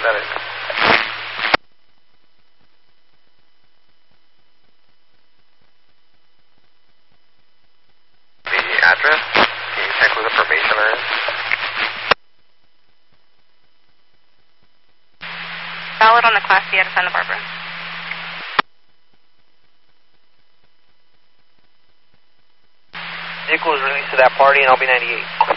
that is. The address? Can you check who the probationer is? Valid on the Class C out of Santa Barbara. Vehicle was released to that party in LB98.